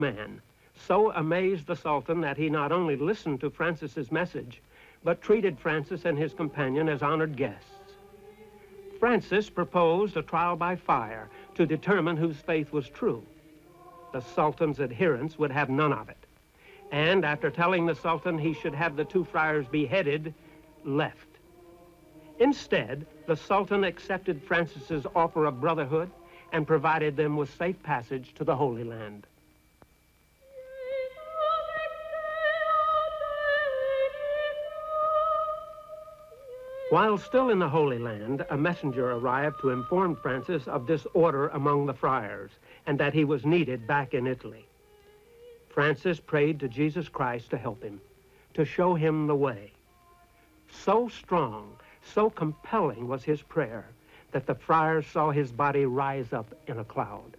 man so amazed the Sultan that he not only listened to Francis's message, but treated Francis and his companion as honored guests. Francis proposed a trial by fire to determine whose faith was true. The Sultan's adherents would have none of it, and after telling the Sultan he should have the two friars beheaded, left. Instead, the Sultan accepted Francis's offer of brotherhood and provided them with safe passage to the Holy Land. While still in the Holy Land, a messenger arrived to inform Francis of disorder among the friars and that he was needed back in Italy. Francis prayed to Jesus Christ to help him, to show him the way. So strong, so compelling was his prayer that the friars saw his body rise up in a cloud.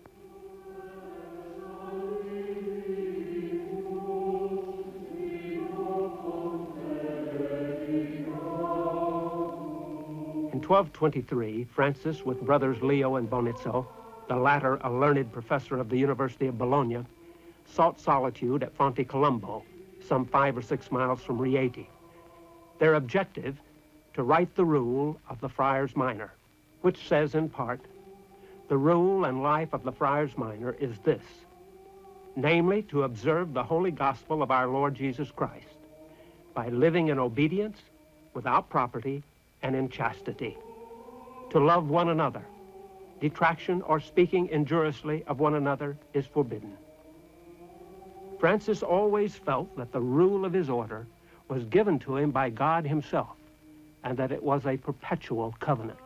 In 1223, Francis, with brothers Leo and Bonizzo, the latter a learned professor of the University of Bologna, sought solitude at Fonte Colombo, some 5 or 6 miles from Rieti. Their objective, to write the rule of the Friars Minor, which says in part, the rule and life of the Friars Minor is this, namely to observe the holy gospel of our Lord Jesus Christ by living in obedience, without property, and in chastity, to love one another. Detraction or speaking injuriously of one another is forbidden. Francis always felt that the rule of his order was given to him by God himself, and that it was a perpetual covenant.